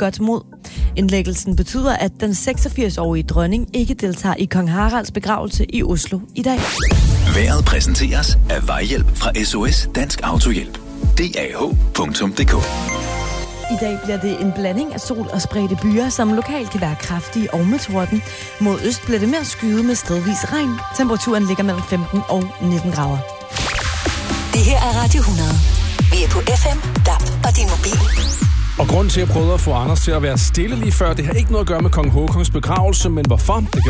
godt mod. Indlæggelsen betyder, at den 86-årige dronning ikke deltager i kong Haralds begravelse i Oslo i dag. Vejret præsenteres af Vejhjælp fra SOS Dansk Autohjælp. DAH.dk. I dag bliver det en blanding af sol og spredte byer, som lokalt kan være kraftige og med torden. Mod øst bliver det mere skyet med stedvis regn. Temperaturen ligger mellem 15 og 19 grader. Det her er Radio 100. Vi er på FM, DAB og din mobil. Og grunden til, at jeg prøvede at få Anders til at være stille lige før, det har ikke noget at gøre med kong Håkons begravelse, men hvorfor? Det